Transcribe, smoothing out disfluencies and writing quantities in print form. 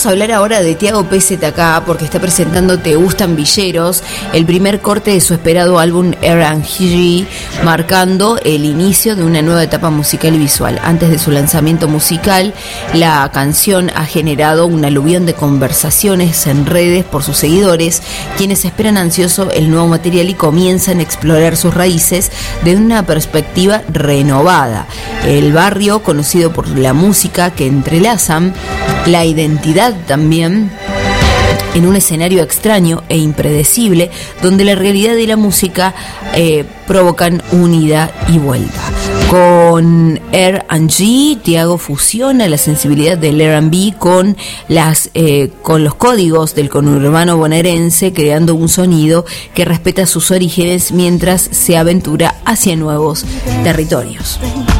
vamos a hablar ahora de Tiago PZK porque está presentando Te Gustan Villeros, el primer corte de su esperado álbum R&G, marcando el inicio de una nueva etapa musical y visual. Antes de su lanzamiento musical, la canción ha generado un aluvión de conversaciones en redes por sus seguidores, quienes esperan ansioso el nuevo material y comienzan a explorar sus raíces de una perspectiva renovada. El barrio, conocido por la música que entrelazan, la identidad también, en un escenario extraño e impredecible, donde la realidad y la música provocan un ida y vuelta. Con R&G, Tiago fusiona la sensibilidad del R&B con los códigos del conurbano bonaerense, creando un sonido que respeta sus orígenes mientras se aventura hacia nuevos territorios.